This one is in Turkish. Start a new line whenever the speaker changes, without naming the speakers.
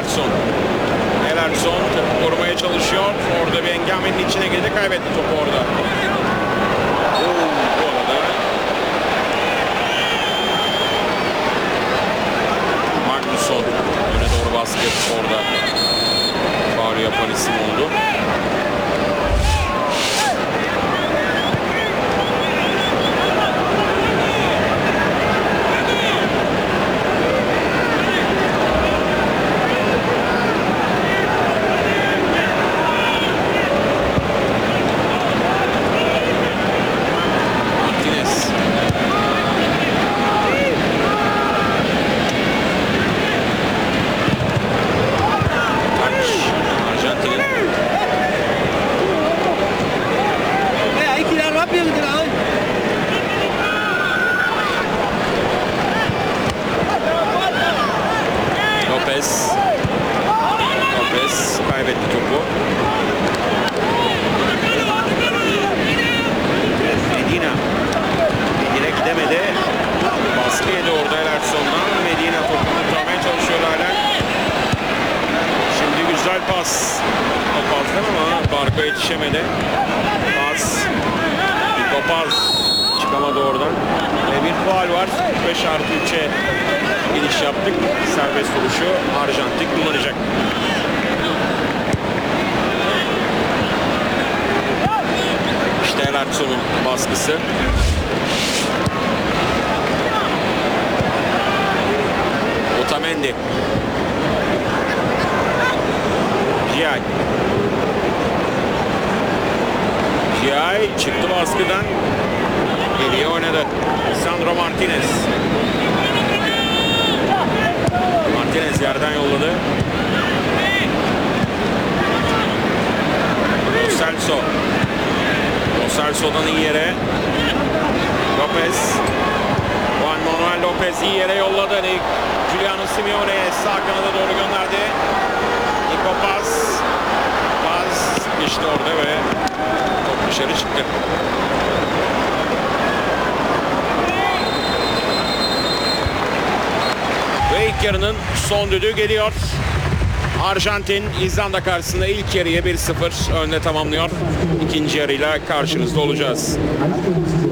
Elerson. Elerson topu korumaya çalışıyor. Orada bir engamenin içine girdi. Kaybetti topu orada. Bu arada Magnusson öne doğru baskı orada. Faul yapan isim oldu. Lopez kaybetti topu. Medina direkt gidemedi. Baskı yedi orada Elerson'dan. Medina topu kurtarmaya çalışıyor hala. Şimdi güzel pas. O pasdan ama Barco yetişemedi. Pas. Bir pas. Çıkamadı oradan. Ve bir faul var. 5+3'e giriş yaptık. Serbest vuruşu Arjantin kullanacak. İşte Elertson'un baskısı. Otamendi. Giay. Giay çıktı baskıdan. Geriye oynadı. Sandro Martinez. Martinez yerden yolladı. Lo Celso. Lo Celso'dan iyi yere. Lopez. Juan Manuel Lopez iyi yere yolladı. Giuliano Simeone sağ kanada doğru gönderdi. Nico Paz. Paz geçti orada ve top dışarı çıktı. Ve ilk yarının son düdüğü geliyor. Arjantin İzlanda karşısında ilk yarıyı 1-0 önde tamamlıyor. İkinci yarıyla karşınızda olacağız.